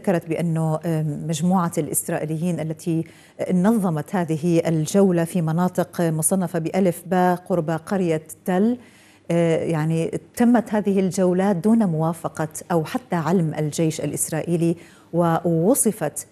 ذكرت بأنه مجموعة الإسرائيليين التي نظمت هذه الجولة في مناطق مصنفة بألف باء قرب قرية تل، يعني تمت هذه الجولات دون موافقة أو حتى علم الجيش الإسرائيلي، ووصفت